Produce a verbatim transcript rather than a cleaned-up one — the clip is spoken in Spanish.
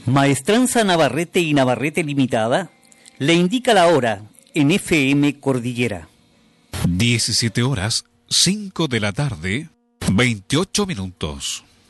Maestranza Navarrete y Navarrete Limitada le indica la hora en F M Cordillera. diecisiete horas, cinco de la tarde, veintiocho minutos.